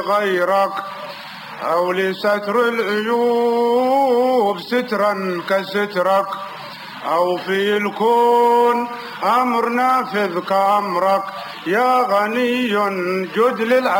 غيرك أو لستر العيوب سترا كسترك، أو في الكون أمر نافذ كأمرك، يا غني جد للعالمين.